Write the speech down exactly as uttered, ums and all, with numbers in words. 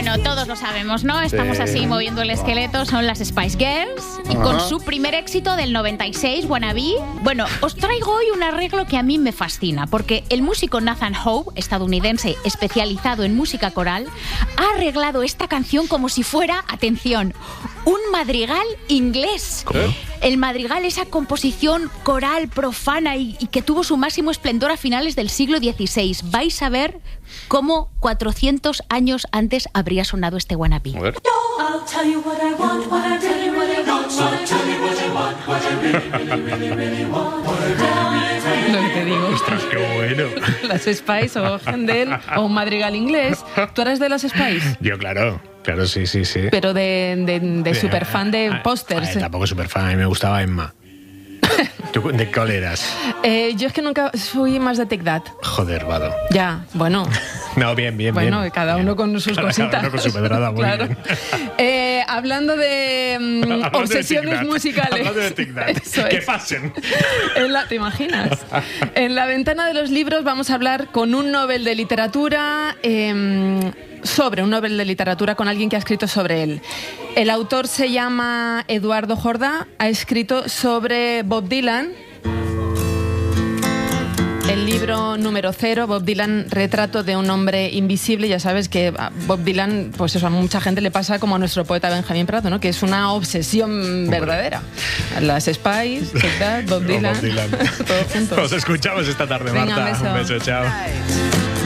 Bueno, todos lo sabemos, ¿no? Estamos Sí. así moviendo el esqueleto, son las Spice Girls. Y con Ajá. su primer éxito del noventa y seis, Wannabe. Bueno, os traigo hoy un arreglo que a mí me fascina, porque el músico Nathan Howe, estadounidense especializado en música coral, ha arreglado esta canción como si fuera, atención, un madrigal inglés. ¿Cómo? El madrigal, esa composición coral profana y, y que tuvo su máximo esplendor a finales del siglo dieciséis. Vais a ver cómo cuatrocientos años antes habría sonado este Wannabe. A ver. I'll tell you what I want, what I really, really want, what I tell you what I want, what I really, really, really, really want, what I really, really, Lo que te digo. Ostras, qué bueno. Las Spice o Händel o un madrigal inglés. ¿Tú eres de las Spice? Yo, claro. Claro, sí, sí, sí. Pero de, de, de super fan de Ah, pósters. ah, Tampoco super fan, a mí me gustaba Emma. ¿Tú de cuál eras? Eh, yo es que nunca fui más de Take That. Joder, Vado. Ya, bueno. No, bien, bien, Bueno, bien. cada uno con sus Cada cositas. uno con su pedrada, muy Claro. bien. Eh, hablando de mm, Hablando de obsesiones Tic Tac. musicales. Hablando de Tic Tac. Eso Que es. pasen. En la, ¿te imaginas? En la ventana de los libros vamos a hablar con un Nobel de literatura, eh, sobre un Nobel de literatura con alguien que ha escrito sobre él. El autor se llama Eduardo Jordá, ha escrito sobre Bob Dylan. El libro número cero, Bob Dylan, retrato de un hombre invisible. Ya sabes que a Bob Dylan, pues eso, a mucha gente le pasa como a nuestro poeta Benjamín Prado, ¿no? Que es una obsesión verdadera. Las Spice, Take That, Bob O Dylan, Bob Dylan. todo junto. Nos escuchamos esta tarde, Venga, Marta. un beso. Un beso, chao.